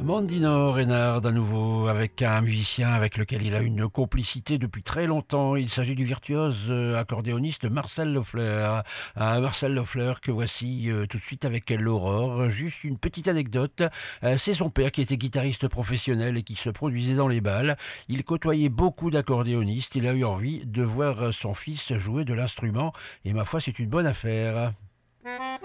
Mandino Reynard à nouveau avec un musicien avec lequel il a une complicité depuis très longtemps. Il s'agit du virtuose accordéoniste Marcel Loeffler. Marcel Loeffler que voici tout de suite avec l'Aurore. Juste une petite anecdote. C'est son père qui était guitariste professionnel et qui se produisait dans les bals. Il côtoyait beaucoup d'accordéonistes. Il a eu envie de voir son fils jouer de l'instrument et ma foi c'est une bonne affaire.